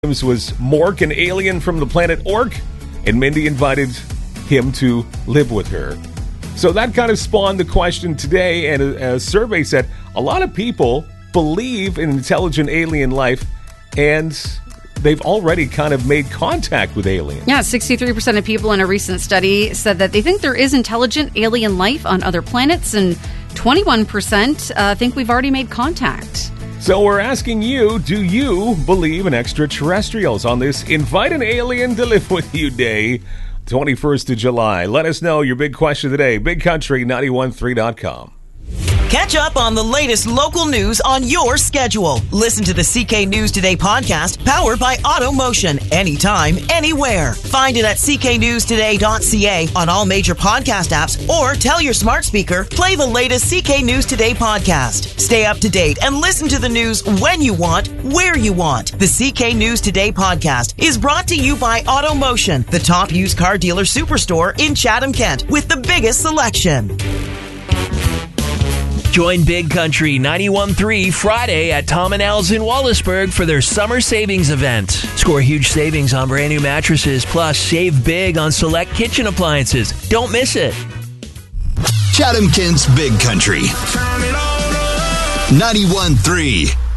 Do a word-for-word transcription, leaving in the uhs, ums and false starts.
Was Mork an alien from the planet Ork? And Mindy invited him to live with her. So that kind of spawned the question today, and a, a survey said a lot of people believe in intelligent alien life, and they've already kind of made contact with aliens. Yeah, sixty-three percent of people in a recent study said that they think there is intelligent alien life on other planets, and twenty-one percent uh, think we've already made contact. So we're asking you, do you believe in extraterrestrials on this Invite an Alien to Live With You Day, twenty-first of July? Let us know your big question today. Big Country nine one three dot com. Catch up on the latest local news on your schedule. Listen to the C K News Today podcast, powered by AutoMotion, anytime, anywhere. Find it at c k news today dot c a on all major podcast apps, or tell your smart speaker, play the latest C K News Today podcast. Stay up to date and listen to the news when you want, where you want. The C K News Today podcast is brought to you by AutoMotion, the top used car dealer superstore in Chatham, Kent, with the biggest selection. Join Big Country ninety-one point three Friday at Tom and Al's in Wallaceburg for their summer savings event. Score huge savings on brand new mattresses, plus save big on select kitchen appliances. Don't miss it. Chatham Kent's Big Country ninety-one point three.